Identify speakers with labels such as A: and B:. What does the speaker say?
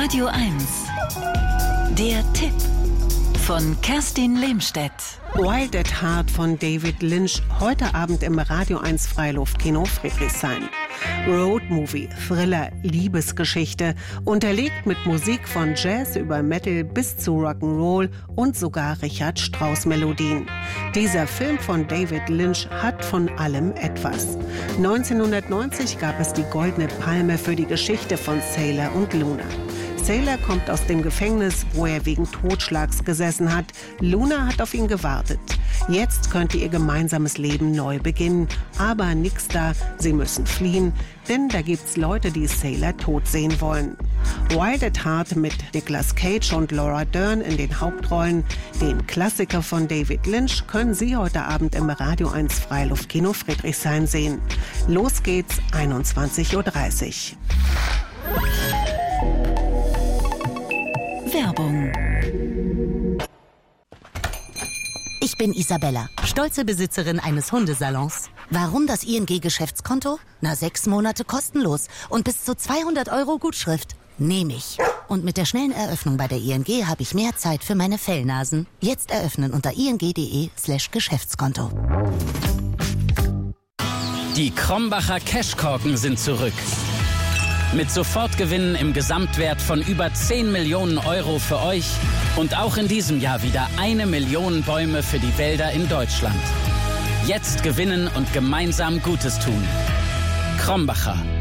A: Radio 1. Der Tipp von Kerstin Lehmstedt.
B: Wild at Heart von David Lynch, heute Abend im Radio 1 Freiluftkino Friedrichshain. Roadmovie, Thriller, Liebesgeschichte, unterlegt mit Musik von Jazz über Metal bis zu Rock'n'Roll und sogar Richard Strauss Melodien. Dieser Film von David Lynch hat von allem etwas. 1990 gab es die Goldene Palme für die Geschichte von Sailor und Luna. Sailor kommt aus dem Gefängnis, wo er wegen Totschlags gesessen hat. Luna hat auf ihn gewartet. Jetzt könnte ihr gemeinsames Leben neu beginnen. Aber nix da, sie müssen fliehen, denn da gibt's Leute, die Sailor tot sehen wollen. Wild at Heart mit Nicolas Cage und Laura Dern in den Hauptrollen. Den Klassiker von David Lynch können Sie heute Abend im Radio 1 Freiluftkino Friedrichshain sehen. Los geht's, 21:30 Uhr.
A: Werbung.
C: Ich bin Isabella, stolze Besitzerin eines Hundesalons. Warum das ING-Geschäftskonto? 6 Monate kostenlos und bis zu 200 € Gutschrift. Nehme ich. Und mit der schnellen Eröffnung bei der ING habe ich mehr Zeit für meine Fellnasen. Jetzt eröffnen unter ing.de/Geschäftskonto.
D: Die Krombacher Cashkorken sind zurück. Mit Sofortgewinnen im Gesamtwert von über 10 Millionen € für euch und auch in diesem Jahr wieder 1 Million Bäume für die Wälder in Deutschland. Jetzt gewinnen und gemeinsam Gutes tun. Krombacher.